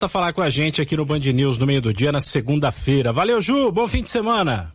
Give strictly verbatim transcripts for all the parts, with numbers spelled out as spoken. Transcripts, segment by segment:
a falar com a gente aqui no Band News no meio do dia, na segunda-feira. Valeu, Ju, bom fim de semana.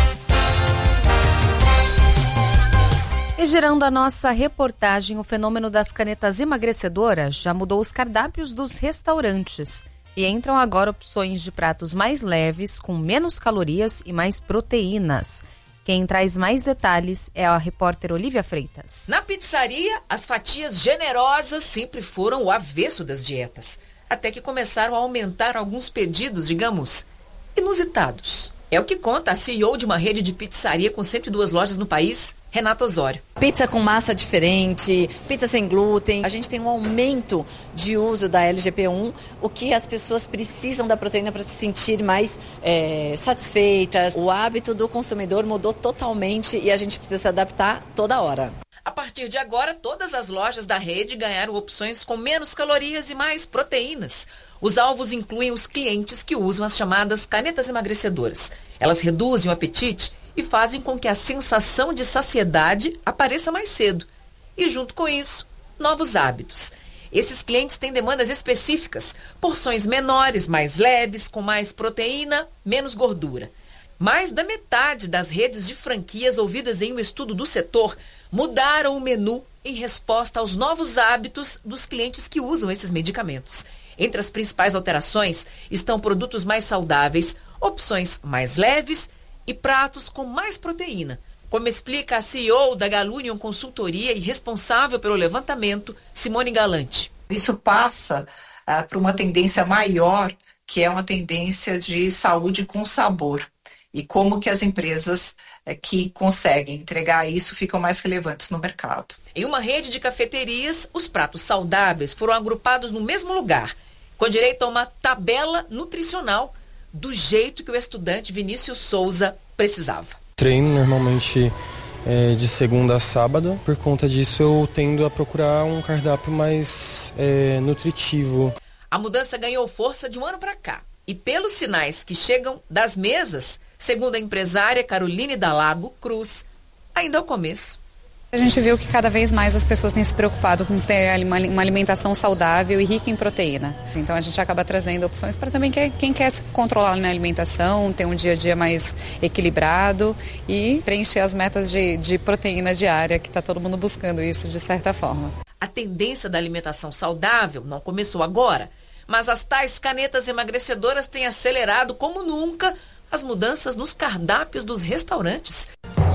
E girando a nossa reportagem, o fenômeno das canetas emagrecedoras já mudou os cardápios dos restaurantes. E entram agora opções de pratos mais leves, com menos calorias e mais proteínas. Quem traz mais detalhes é a repórter Olivia Freitas. Na pizzaria, as fatias generosas sempre foram o avesso das dietas. Até que começaram a aumentar alguns pedidos, digamos, inusitados. É o que conta a C E O de uma rede de pizzaria com cento e duas lojas no país, Renata Osório. Pizza com massa diferente, pizza sem glúten. A gente tem um aumento de uso da L G P um, o que as pessoas precisam da proteína para se sentir mais é, satisfeitas. O hábito do consumidor mudou totalmente e a gente precisa se adaptar toda hora. A partir de agora, todas as lojas da rede ganharam opções com menos calorias e mais proteínas. Os alvos incluem os clientes que usam as chamadas canetas emagrecedoras. Elas reduzem o apetite e fazem com que a sensação de saciedade apareça mais cedo. E junto com isso, novos hábitos. Esses clientes têm demandas específicas, porções menores, mais leves, com mais proteína, menos gordura. Mais da metade das redes de franquias ouvidas em um estudo do setor mudaram o menu em resposta aos novos hábitos dos clientes que usam esses medicamentos. Entre as principais alterações estão produtos mais saudáveis, opções mais leves e pratos com mais proteína. Como explica a C E O da Galunion Consultoria e responsável pelo levantamento, Simone Galante. Isso passa ah, para uma tendência maior, que é uma tendência de saúde com sabor. E como que as empresas eh, que conseguem entregar isso ficam mais relevantes no mercado. Em uma rede de cafeterias, os pratos saudáveis foram agrupados no mesmo lugar, com direito a uma tabela nutricional, do jeito que o estudante Vinícius Souza precisava. Treino normalmente é, de segunda a sábado. Por conta disso, eu tendo a procurar um cardápio mais é, nutritivo. A mudança ganhou força de um ano para cá. E pelos sinais que chegam das mesas, segundo a empresária Caroline Dalago Cruz, ainda é o começo. A gente viu que cada vez mais as pessoas têm se preocupado com ter uma alimentação saudável e rica em proteína. Então a gente acaba trazendo opções para também quem quer se controlar na alimentação, ter um dia a dia mais equilibrado e preencher as metas de, de proteína diária, que está todo mundo buscando isso de certa forma. A tendência da alimentação saudável não começou agora, mas as tais canetas emagrecedoras têm acelerado como nunca as mudanças nos cardápios dos restaurantes.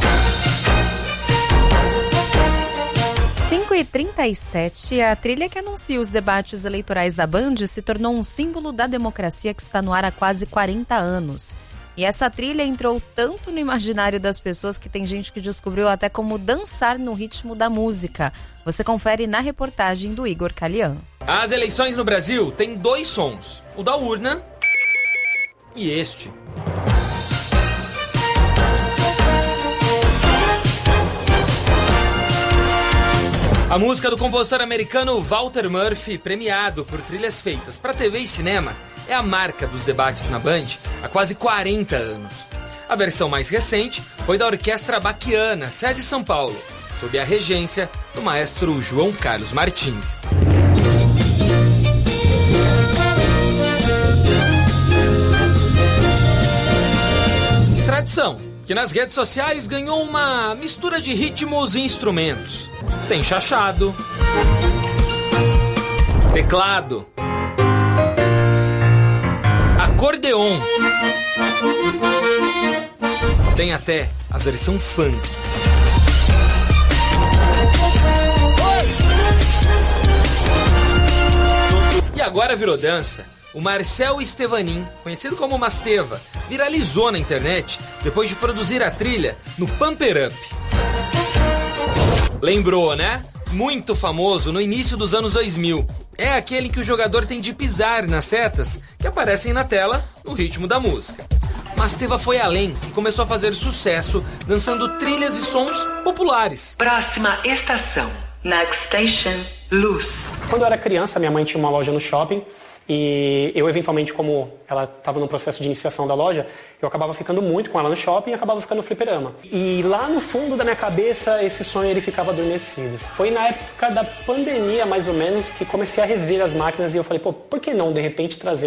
cinco e trinta e sete, a trilha que anuncia os debates eleitorais da Band se tornou um símbolo da democracia que está no ar há quase quarenta anos. E essa trilha entrou tanto no imaginário das pessoas que tem gente que descobriu até como dançar no ritmo da música. Você confere na reportagem do Igor Calian. As eleições no Brasil têm dois sons, o da urna e este. A música do compositor americano Walter Murphy, premiado por trilhas feitas para T V e cinema, é a marca dos debates na Band há quase quarenta anos. A versão mais recente foi da Orquestra Baquiana, SESI São Paulo, sob a regência do maestro João Carlos Martins. Tradição, que nas redes sociais ganhou uma mistura de ritmos e instrumentos. Tem chachado, teclado, acordeon, tem até a versão funk. E agora virou dança. O Marcel Estevanin, conhecido como Masteva, viralizou na internet depois de produzir a trilha no Pumper Up. Lembrou, né? Muito famoso no início dos anos dois mil. É aquele que o jogador tem de pisar nas setas que aparecem na tela no ritmo da música. Masteva foi além e começou a fazer sucesso dançando trilhas e sons populares. Próxima estação, Next Station, Luz. Quando eu era criança, minha mãe tinha uma loja no shopping E eu, eventualmente, como ela estava no processo de iniciação da loja, eu acabava ficando muito com ela no shopping e acabava ficando no fliperama. E lá no fundo da minha cabeça, esse sonho ele ficava adormecido. Foi na época da pandemia, mais ou menos, que comecei a rever as máquinas e eu falei, pô, por que não, de repente, trazer